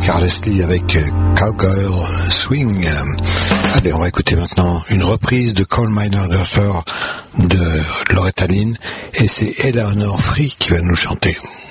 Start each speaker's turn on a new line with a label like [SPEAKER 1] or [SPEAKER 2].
[SPEAKER 1] Carelessly avec Cowgirl Swing. Allez, on va écouter maintenant une reprise de Coal Miner Golfer de Loretta Lynn, et c'est Eleanor Free qui va nous chanter.